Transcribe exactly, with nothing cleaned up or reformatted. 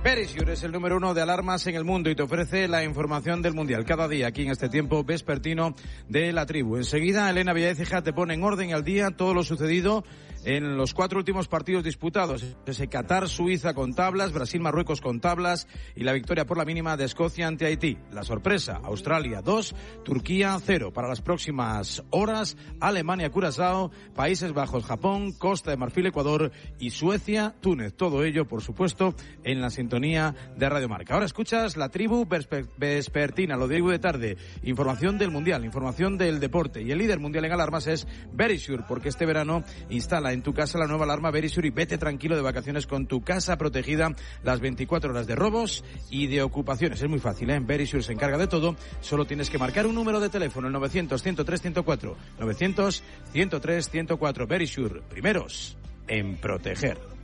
Verisure es el número uno de alarmas en el mundo y te ofrece la información del Mundial cada día aquí en este tiempo vespertino de la tribu. Enseguida, Elena Villaécija te pone en orden al día todo lo sucedido en los cuatro últimos partidos disputados. Ese Qatar-Suiza con tablas, Brasil-Marruecos con tablas y la victoria por la mínima de Escocia ante Haití. La sorpresa, Australia dos, Turquía cero. Para las próximas horas, Alemania-Curazao, Países Bajos, Japón, Costa de Marfil, Ecuador y Suecia-Túnez. Todo ello, por supuesto, en la sintonía de Radio Marca. Ahora escuchas la tribu vespertina, lo digo de tarde. Información del Mundial, información del deporte. Y el líder mundial en alarmas es Verisure, porque este verano instala en tu casa la nueva alarma Verisure y vete tranquilo de vacaciones con tu casa protegida las veinticuatro horas de robos y de ocupaciones. Es muy fácil, ¿eh? Verisure se encarga de todo. Solo tienes que marcar un número de teléfono, el novecientos, ciento tres, ciento cuatro. novecientos, ciento tres, ciento cuatro. Verisure, primeros en proteger.